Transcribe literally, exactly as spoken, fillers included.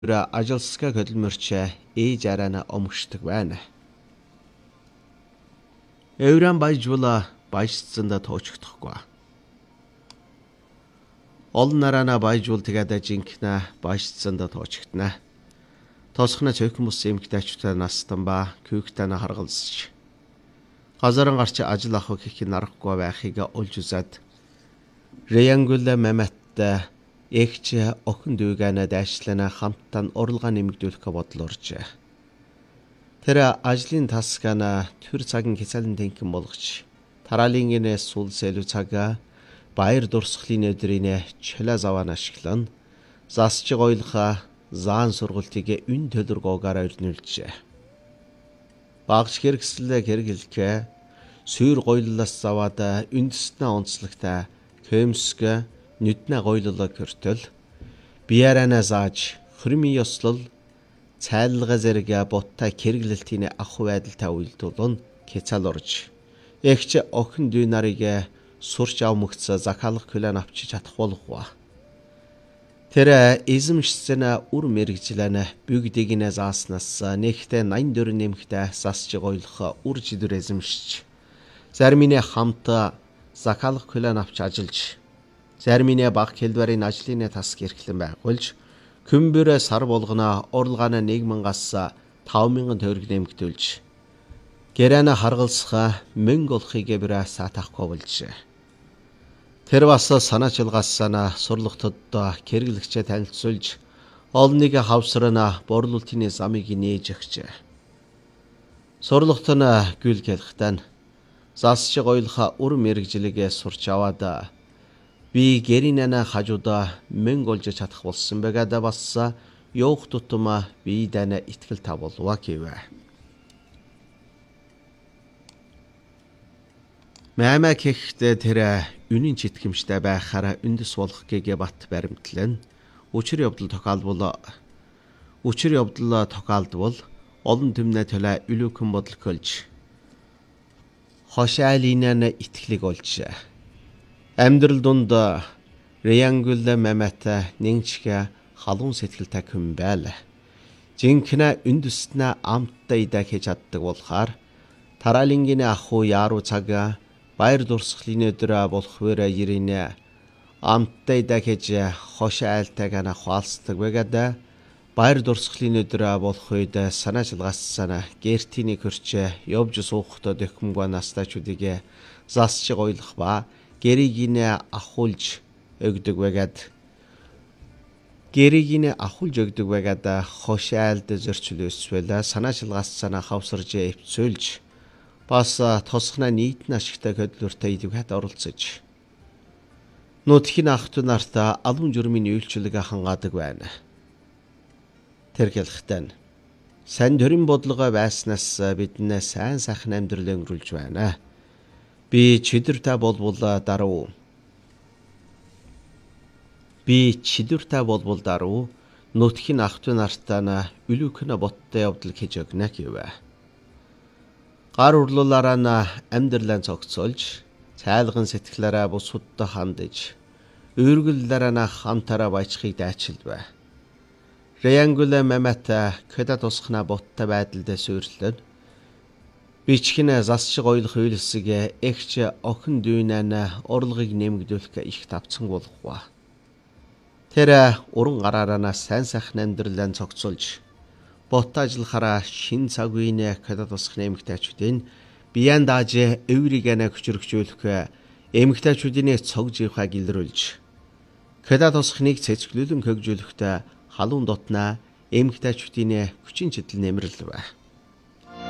ажилсгаа хөдөлмөрч ээж арайна омгшдаг байна. Эврэн баяжвала баяжцсанда тоочгдохгүй. Олон нарана баяжвал тэгээд жинкнэ баяжцсанда тоочгдана. Тосхна цөөхмөс эмгтээчтэй настан ба күүхтэн харгалзч. Газаран гарч ажил авах их нарахгүй байхыг олж үзээд Рэянгүл Мэмэттэй эгч охин дүүгэнэ дайшлана хамтан уралгаа нэмэгдүүлэх бодлорж. Тэр ажлын тасгана төр цагийн хязаалын тэнхэн болгож тараалынгнээ сулсэлүү цагаа баяр дурсгалын өдрийн чөлөө заван ашиглан засч гойлха заан сургалтыг үн төлөргөөгаараа өрнүүлж. Багш хэрэгслээ хэрэглэхээ сүйр гойллоос заваад үндэснэ онцлогтой көмсг нүднэ гойллоо körтөл биярана зааж хөрмийн ёслол цайлга зэрэг ботта хэрэглэлтийн ах байдалтай үйлдүүлэн кецал орж эгч охин дүү нарыг сурч авмагц захалах хүлэн авчиж чадах болов. Тэр эзэмшсэн үр мэрэгжлэн бүгдийг нэ зааснаас нэгтээ найн дөр нэмхтээ засч гойлох үр жидүр эзэмшиж зарминэ хамт захалах хүлэн авч ажиллаж зарминэ баг хэлбэрийн ажлын тас гэрхлэн байгуулж Күмбэр сар болгоно уралгааны нэг мянгаас таван мянган төгрөг нэмэгдүүлж гэрэнэ харгалсах мөнгө олохыг бэрэ сатахгүй болж. Тэр бас санаачилгаасана сурлахтад хэрэглэгчээ танилцуулж олныг хавсрана борлуултын замыг нээж өгч. Сурлахт нь гүйл гэлхтэн засч гойлха үр мэрэгжлэгээ сурч аваад би гэринэна хажуудаа мөнгө олж чадах болсон байгаад бас явах тутам би дана итгэл тавуулва гэвэ. Мама гэхдээ тэр үнэн читгэмжтэй байхаараа үндэс болох гэгээ бат баримтлан өчр явдал тохиолдвол өчр явдал тохиолдвол олон түмнэ төлөө илүүхэн бодол көлж хошаалинаа итгэлийг олж амьдрал дунд Рэянгүл Мэмэт нэгчгэ халуун сэтгэлтэй хүн байл. Жинхэнэ үндэснэ амттай идэх хийж чаддаг болохоор тараалингийн аху яруу цаг баяр дурсгалын өдөр болох вэра иринэ амттай идэх хийж хошаалтайг ана хаалцдаг байгаад баяр дурсгалын өдөр болох үед санаачилгаасана гэртиний хөрч явж суухтаа дэхмгүй настачуудыг засч гойлох ба гэригинэ ахуулж өгдөг байгаад гэригинэ ахуулж өгдөг байгаад хошаалд зөрчлөөсвөл санаачилгаас санаа хавсарж эвцүүлж бас тосхна нийтэн ашигтай хөдлөлтөй идэвхэд оролцож нутгийн ах トゥ нарт албан журмын үйлчлэг хангаадаг байна. Тэр хэлэхдээ сайн төрийн бодлого байснаас биднээ сайн сайхан амьдрал өнгөрүүлж байна. Би чидэртэй болбол даруй. Би чидэртэй болбол даруй нутгийн ах トゥ нартаа үлүүхнэ боттой явдал хийж өгнө гэвэ. Гар урлуулаараа амьдралаа цогцолж цайлган сэтгэлээрээ бусудтай хандаж өргөллөрөө хамтараа баяжхийг дайчилвэ. Рэянгүл Мэмэт кэдэ тусхна боттой байдалд суйрлаад бичгэнэ засч гойлох үйлсэг эгч охин дүүнэн урлагийг нэмэгдүүлэх их тавцсан болов. Тэр уран гараараа сайн сайхан амьдралаа цогцолж бот ажиллахаараа шин цаг үеийн кэдэ тусах нэмэгтэйчүүдийн биян дааж эвригэнэ хүчрхжүүлэх эмэгтэйчүүдийн цог живхаг илрүүлж кэдэ тусахныг цэцгэлүүлэн хөгжүүлэхдээ халуун дотна эмэгтэйчүүдийн хүчин чидэл нэмэрлэвэ.